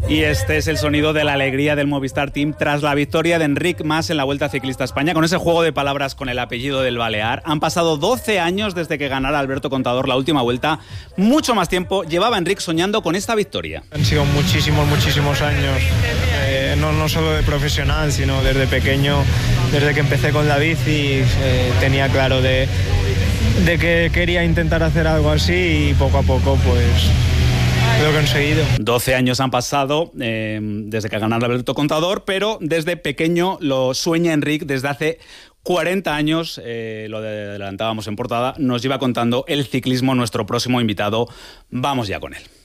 Y este es el sonido de la alegría del Movistar Team tras la victoria de Enric Mas en la Vuelta Ciclista a España. Con ese juego de palabras con el apellido del Balear. Han pasado 12 años desde que ganara Alberto Contador la última vuelta. Mucho más tiempo llevaba Enric soñando con esta victoria. Han sido muchísimos años. No solo de profesional, sino desde pequeño, desde que empecé con la bici, tenía claro de que quería intentar hacer algo así y poco a poco pues lo he conseguido. 12 años han pasado desde que ganara Alberto Contador, pero desde pequeño lo sueña Enric desde hace 40 años, lo adelantábamos en portada, nos lleva contando el ciclismo nuestro próximo invitado. Vamos ya con él.